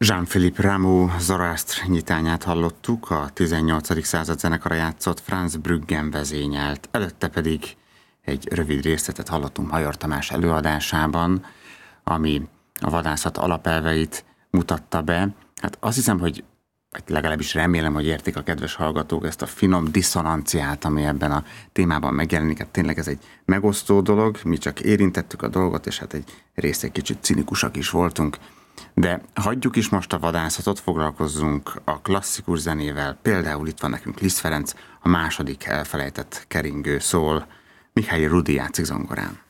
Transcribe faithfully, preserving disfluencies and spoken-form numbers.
Jean-Philippe Rameau Zoroastre nyitányát hallottuk, a tizennyolcadik század zenekara játszott, Franz Brüggen vezényelt, előtte pedig egy rövid részletet hallottunk Major Tamás előadásában, ami a vadászat alapelveit mutatta be. Hát azt hiszem, hogy legalábbis remélem, hogy értik a kedves hallgatók ezt a finom diszonanciát, ami ebben a témában megjelenik. Hát tényleg ez egy megosztó dolog, mi csak érintettük a dolgot, és hát egy részt egy kicsit cinikusak is voltunk. De hagyjuk is most a vadászatot, foglalkozzunk a klasszikus zenével. Például itt van nekünk Liszt Ferenc, a második elfelejtett keringő szól. Mihály Rudi játszik zongorán.